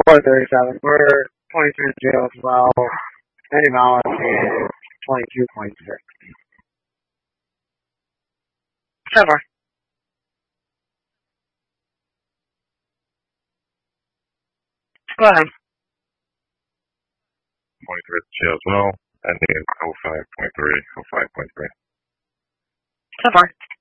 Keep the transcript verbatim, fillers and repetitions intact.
four thirty-seven. We're twenty-three in jail as well. Any malice is twenty-two point six. Trevor. Go ahead. twenty-three in jail as well. Ending in oh five point three, oh five point three. So far.